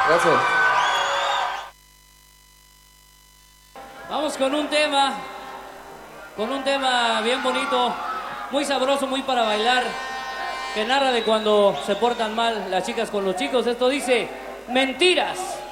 Gracias. Vamos con un tema bien bonito, muy sabroso, muy para bailar, que narra de cuando se portan mal las chicas con los chicos. Esto dice: mentiras.